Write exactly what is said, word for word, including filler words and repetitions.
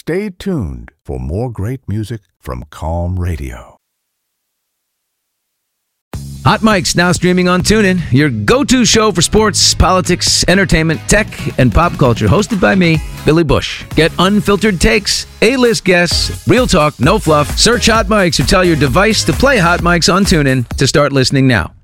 stay tuned for more great music from Calm Radio. Hot Mic's now streaming on TuneIn, your go-to show for sports, politics, entertainment, tech, and pop culture. Hosted by me, Billy Bush. Get unfiltered takes, A-list guests, real talk, no fluff. Search Hot Mics or tell your device to play Hot Mics on TuneIn to start listening now.